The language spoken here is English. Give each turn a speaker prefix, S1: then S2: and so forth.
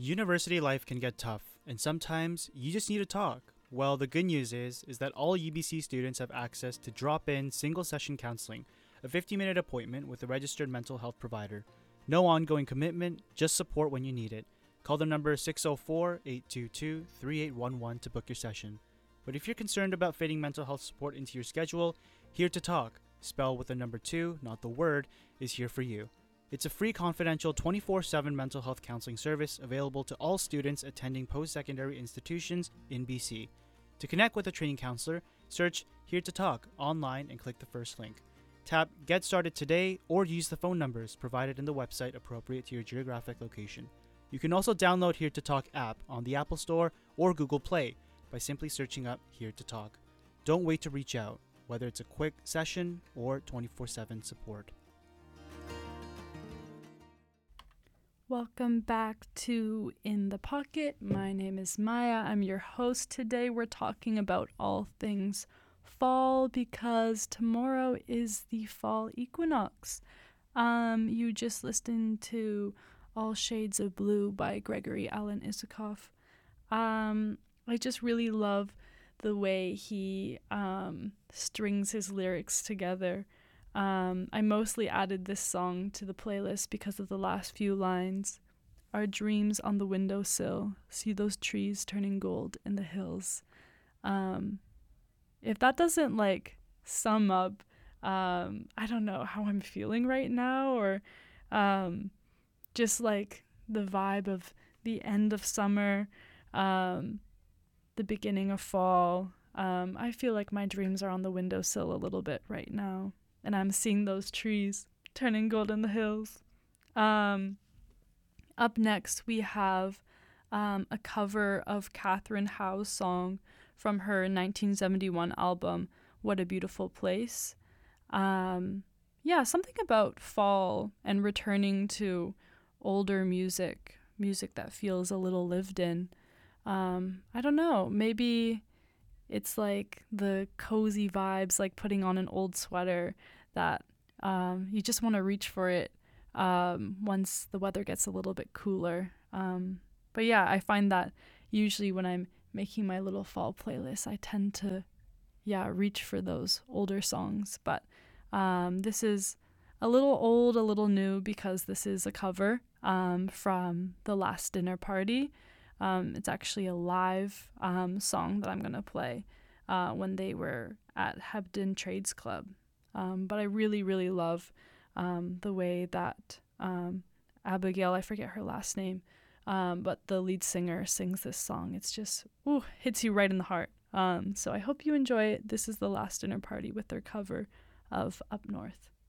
S1: University life can get tough, and sometimes you just need to talk. Well, the good news is that all UBC students have access to drop-in single-session counseling, a 50-minute appointment with a registered mental health provider. No ongoing commitment, just support when you need it. Call the number 604-822-3811 to book your session. But if you're concerned about fitting mental health support into your schedule, Here to Talk, spelled with the number 2, not the word, is here for you. It's a free, confidential, 24/7 mental health counseling service available to all students attending post-secondary institutions in BC. To connect with a training counselor, search Here to Talk online and click the first link. Tap Get Started today or use the phone numbers provided in the website appropriate to your geographic location. You can also download Here to Talk app on the Apple Store or Google Play by simply searching up Here to Talk. Don't wait to reach out, whether it's a quick session or 24/7 support.
S2: Welcome back to In the Pocket. My name is Maya. I'm your host. Today we're talking about all things fall because tomorrow is the fall equinox. You just listened to All Shades of Blue by Gregory Alan Isakov. I just really love the way he strings his lyrics together. I mostly added this song to the playlist because of the last few lines. Our dreams on the windowsill, see those trees turning gold in the hills. If that doesn't sum up, I don't know how I'm feeling right now, or just the vibe of the end of summer, the beginning of fall. I feel like my dreams are on the windowsill a little bit right now. And I'm seeing those trees turning gold in the hills. Up next, we have a cover of Catherine Howe's song from her 1971 album, What a Beautiful Place. Something about fall and returning to older music that feels a little lived in. I don't know, maybe it's like the cozy vibes, like putting on an old sweater that you just want to reach for it once the weather gets a little bit cooler. But yeah, I find that usually when I'm making my little fall playlist, I tend to, reach for those older songs. But this is a little old, a little new, because this is a cover from The Last Dinner Party. It's actually a live song that I'm going to play when they were at Hebden Trades Club. But I really, really love the way that Abigail, I forget her last name, but the lead singer sings this song. It's just, hits you right in the heart. So I hope you enjoy it. This is The Last Dinner Party with their cover of Up North.